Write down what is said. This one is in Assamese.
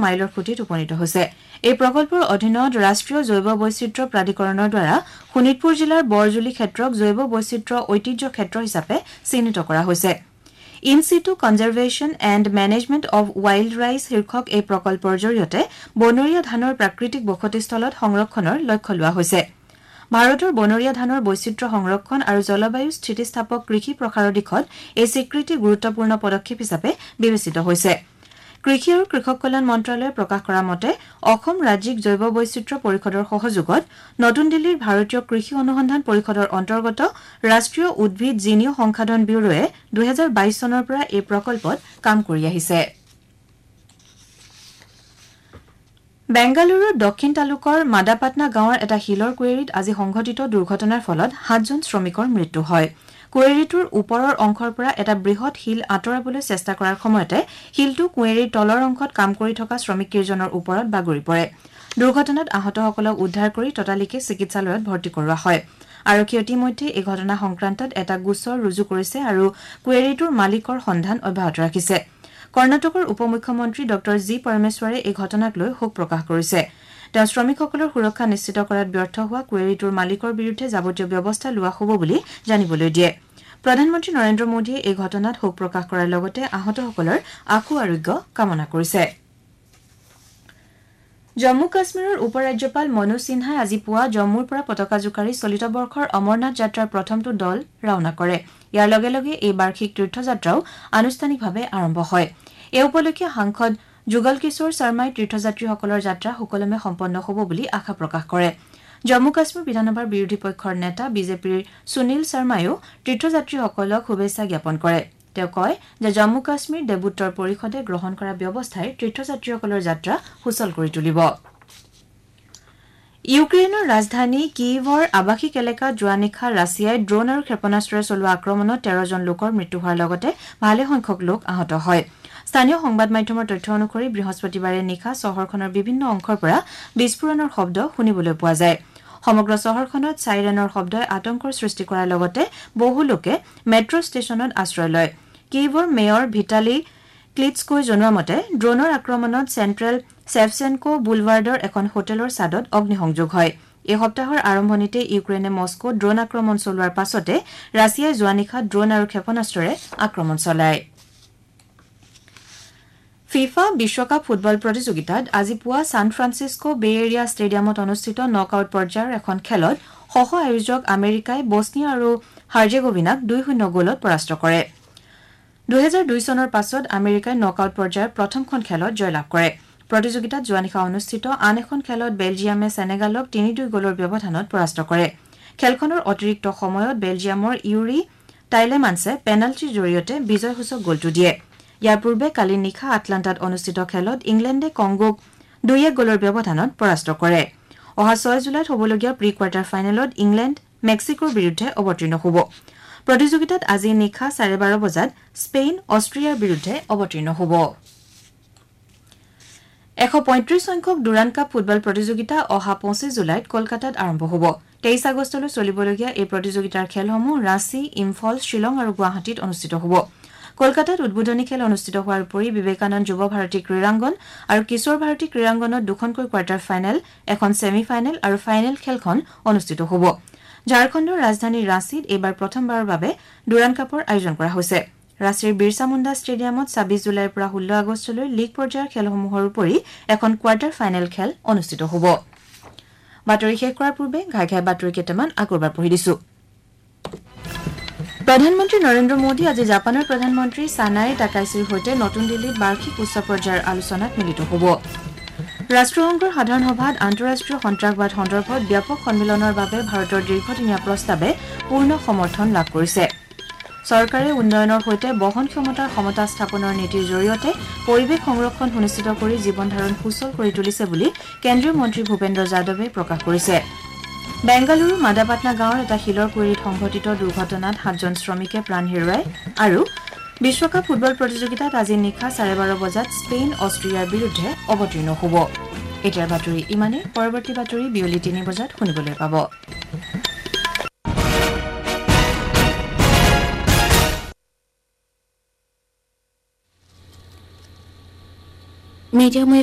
মাইলৰ খুঁটিত উপনীত হৈছে এই প্ৰকল্পৰ অধীনত ৰাষ্ট্ৰীয় জৈৱ বৈচিত্ৰ্য প্ৰাধিকৰণৰ দ্বাৰা শোণিতপুৰ জিলাৰ বৰজুলি ক্ষেত্ৰক জৈৱ বৈচিত্ৰ্য ঐতিহ্য ক্ষেত্ৰ হিচাপে চিহ্নিত কৰা হৈছে in situ conservation and management of wild rice শীৰ্ষক এই প্ৰকল্পৰ জৰিয়তে বনৰীয়া ধানৰ প্ৰাকৃতিক বসতিস্থলত সংৰক্ষণৰ লক্ষ্য লোৱা হৈছে ভাৰতৰ বনৰীয়া ধানৰ বৈচিত্ৰ্য সংৰক্ষণ আৰু জলবায়ু স্থিতিস্থাপক কৃষি প্ৰসাৰৰ দিশত এই স্বীকৃতি গুৰুত্বপূৰ্ণ পদক্ষেপ হিচাপে বিবেচিত হৈছে কৃষি আৰু কৃষক কল্যাণ মন্ত্ৰালয়ে প্ৰকাশ কৰা মতে অসম ৰাজ্যিক জৈৱ বৈচিত্ৰ্য পৰিষদৰ সহযোগত নতুন দিল্লীৰ ভাৰতীয় কৃষি অনুসন্ধান পৰিষদৰ অন্তৰ্গত ৰাষ্ট্ৰীয় উদ্ভিদ জিনীয় সংসাধন ব্যুৰোৱে 2022 চনৰ পৰা এই প্ৰকল্পত কাম কৰি আহিছে বেংগালুৰুৰ দক্ষিণ তালুকৰ মাদাপাটনা গাঁৱৰ এটা শিলৰ কুঁৱেৰীত আজি সংঘটিত দুৰ্ঘটনাৰ ফলত 7জন শ্ৰমিকৰ মৃত্যু হয় কুঁৱেৰীটোৰ ওপৰৰ অংশৰ পৰা এটা বৃহৎ শিল আঁতৰাবলৈ চেষ্টা কৰাৰ সময়তে শিলটো কুঁৱেৰীৰ তলৰ অংশত কাম কৰি থকা শ্ৰমিককেইজনৰ ওপৰত বাগৰি পৰে দুৰ্ঘটনাত আহতসকলক উদ্ধাৰ কৰি ততালিকে চিকিৎসালয়ত ভৰ্তি কৰোৱা হয় আৰক্ষীয়ে ইতিমধ্যে এই ঘটনা সংক্ৰান্তত এটা গোচৰ ৰুজু কৰিছে আৰু কুঁৱেৰীটোৰ মালিকৰ সন্ধান অব্যাহত ৰাখিছে কৰ্ণাটকৰ উপমুখ্যমন্ত্ৰী ডক্টৰ জি পৰমেশ্বৰে এই ঘটনাক লৈ শোক প্ৰকাশ কৰিছে তেওঁ শ্ৰমিকসকলৰ সুৰক্ষা নিশ্চিত কৰাত ব্যৰ্থ হোৱা কুঁৱেৰীটোৰ মালিকৰ বিৰুদ্ধে যাৱতীয় ব্যৱস্থা লোৱা হ'ব বুলি জানিবলৈ দিয়ে প্ৰধানমন্ত্ৰী নৰেন্দ্ৰ মোদীয়ে এই ঘটনাত শোক প্ৰকাশ কৰাৰ লগতে আহতসকলৰ আশু আৰোগ্য কামনা কৰিছে জম্মু কাশ্মীৰৰ উপৰাজ্যপাল মনোজ সিনহাই আজি পুৱা জম্মুৰ পৰা পতাকা জোকাৰি চলিত বৰ্ষৰ অমৰনাথ যাত্ৰাৰ প্ৰথমটো দল ৰাওনা কৰে ইয়াৰ লগে লগে এই বাৰ্ষিক তীৰ্থযাত্ৰাও আনুষ্ঠানিকভাৱে আৰম্ভ হয় এই উপলক্ষে সাংসদ যুগল কিশোৰ শৰ্মাই তীৰ্থযাত্ৰীসকলৰ যাত্ৰা সুকলমে সম্পন্ন হ'ব বুলি আশা প্ৰকাশ কৰে জম্মু কাশ্মীৰ বিধানসভাৰ বিৰোধী পক্ষৰ নেতা বিজেপিৰ সুনীল শৰ্মায়ো তীৰ্থযাত্ৰীসকলক শুভেচ্ছা জ্ঞাপন কৰে তেওঁ কয় যে জম্মু কাশ্মীৰ দেৱোত্তৰ পৰিষদে গ্ৰহণ কৰা ব্যৱস্থাই তীৰ্থযাত্ৰীসকলৰ যাত্ৰা সুচল কৰি তুলিব ইউক্ৰেইনৰ ৰাজধানী কিয়েভৰ আৱাসিক এলেকাত যোৱা নিশা ৰাছিয়াই ড্ৰোন আৰু ক্ষেপণাস্ত্ৰৰে চলোৱা আক্ৰমণত 13জন লোকৰ মৃত্যু হোৱাৰ লগতে ভালে সংখ্যক লোক আহত হয় স্থানীয় সংবাদ মাধ্যমৰ তথ্য অনুসৰি বৃহস্পতিবাৰে নিশা চহৰখনৰ বিভিন্ন অংশৰ পৰা বিস্ফোৰণৰ শব্দ শুনিবলৈ পোৱা যায় সমগ্ৰ চহৰখনত চাইৰেনৰ শব্দই আতংকৰ সৃষ্টি কৰাৰ লগতে বহু লোকে মেট্ৰ ষ্টেচনত আশ্ৰয় লয় কিয়েভৰ মেয়ৰ ভিটালী ক্লিটস্কোই জনোৱা মতে ড্ৰোনৰ আক্ৰমণত চেণ্ট্ৰেল ছেভচেনকো বুলৱাৰ্ডৰ এখন হোটেলৰ ছাদত অগ্নিসংযোগ হয় এই সপ্তাহৰ আৰম্ভণিতে ইউক্ৰেইনে মস্কোত ড্ৰোন আক্ৰমণ চলোৱাৰ পাছতে ৰাছিয়াই যোৱা নিশা ড্ৰোন আৰু ক্ষেপণাস্ত্ৰৰে আক্ৰমণ চলায় ফিফা বিশ্বকাপ ফুটবল প্ৰতিযোগিতাত আজি পুৱা সান ফ্ৰান্সিস্কো বে এৰিয়া ষ্টেডিয়ামত অনুষ্ঠিত নকআউট পৰ্যায়ৰ এখন খেলত সহ আয়োজক আমেৰিকাই বছনিয়া আৰু হাৰ্জেগোভিনাক 2-0 গলত পৰাস্ত কৰে 2002 চনৰ পাছত আমেৰিকাই নকআউট পৰ্যায়ৰ প্ৰথমখন খেলত জয়লাভ কৰে প্ৰতিযোগিতাত যোৱা নিশা অনুষ্ঠিত আন এখন খেলত বেলজিয়ামে সেনেগালক 3-2 গলৰ ব্যৱধানত পৰাস্ত কৰে খেলখনৰ অতিৰিক্ত সময়ত বেলজিয়ামৰ ইউৰি টাইলেমানছে পেনাল্টিৰ জৰিয়তে বিজয়সূচক গলটো দিয়ে ইয়াৰ পূৰ্বে কালি নিশা আটলাণ্টাত অনুষ্ঠিত খেলত ইংলেণ্ডে কংগোক 2-1 গলৰ ব্যৱধানত পৰাস্ত কৰে অহা 6 জুলাইত হ'বলগীয়া প্ৰি কোৱাৰ্টাৰ ফাইনেলত ইংলেণ্ড মেক্সিকোৰ বিৰুদ্ধে অৱতীৰ্ণ হ'ব প্ৰতিযোগিতাত আজি নিশা 12:30 বজাত স্পেইন অষ্ট্ৰিয়াৰ বিৰুদ্ধে অৱতীৰ্ণ হ'ব 135 সংখ্যক ডুৰাণ্ড কাপ ফুটবল প্ৰতিযোগিতা অহা 25 জুলাইত কলকাতাত আৰম্ভ হ'ব 23 আগষ্টলৈ চলিবলগীয়া এই প্ৰতিযোগিতাৰ খেলসমূহ ৰাঁচী ইম্ফল শ্বিলং আৰু গুৱাহাটীত অনুষ্ঠিত হ'ব কলকাতাত উদ্বোধনী খেল অনুষ্ঠিত হোৱাৰ উপৰি বিবেকানন্দ যুৱ ভাৰতী ক্ৰীড়াংগন আৰু কিশোৰ ভাৰতী ক্ৰীড়াংগনত দুখনকৈ কোৱাৰ্টাৰ ফাইনেল এখন ছেমি ফাইনেল আৰু ফাইনেল খেলখন অনুষ্ঠিত হ'ব ঝাৰখণ্ডৰ ৰাজধানী ৰাঁচীত এইবাৰ প্ৰথমবাৰৰ বাবে ডুৰাণ্ড কাপৰ আয়োজন কৰা হৈছে ৰাঁচীৰ বিৰছা মুণ্ডা ষ্টেডিয়ামত 26 জুলাইৰ পৰা 16 আগষ্টলৈ লীগ পৰ্যায়ৰ খেলসমূহৰ উপৰি এখন কোৱাৰ্টাৰ ফাইনেল খেল অনুষ্ঠিত হ'ব বাতৰি শেষ কৰাৰ পূৰ্বে ঘাই বাতৰি কেইটামান আকৰবাৰ পঢ়ি দিছো প্ৰধানমন্ত্ৰী নৰেন্দ্ৰ মোদী আজি জাপানৰ প্ৰধানমন্ত্ৰী সানাই টাকাইছিৰ সৈতে নতুন দিল্লীত বাৰ্ষিক উচ্চ পৰ্যায়ৰ আলোচনাত মিলিত হ'ব ৰাষ্ট্ৰসংঘৰ সাধাৰণ সভাত আন্তঃৰাষ্ট্ৰীয় সন্ত্ৰাসবাদ সন্দৰ্ভত ব্যাপক সন্মিলনৰ বাবে ভাৰতৰ দীৰ্ঘদিনীয়া প্ৰস্তাৱে পূৰ্ণ সমৰ্থন লাভ কৰিছে চৰকাৰে উন্নয়নৰ সৈতে বহন ক্ষমতাৰ সমতা স্থাপনৰ নীতিৰ জৰিয়তে পৰিৱেশ সংৰক্ষণ সুনিশ্চিত কৰি জীৱন ধাৰণ সুচল কৰি তুলিছে বুলি কেন্দ্ৰীয় মন্ত্ৰী ভূপেন্দ্ৰ যাদৱে প্ৰকাশ কৰিছে বেংগালুৰু মাদাপাটনা গাঁৱৰ এটা শিলৰ কুঁৱেৰীত সংঘটিত দুৰ্ঘটনাত 7জন শ্ৰমিকে প্ৰাণ হেৰুৱায় আৰু বিশ্বকাপ ফুটবল প্ৰতিযোগিতাত আজি নিশা 12:30 বজাত স্পেইন অষ্ট্ৰিয়াৰ বিৰুদ্ধে অৱতীৰ্ণ হ'ব এতিয়াৰ বাতৰি ইমানে পৰৱৰ্তী বাতৰি বিয়লি 3 বজাত শুনিবলৈ পাব মিডিয়াম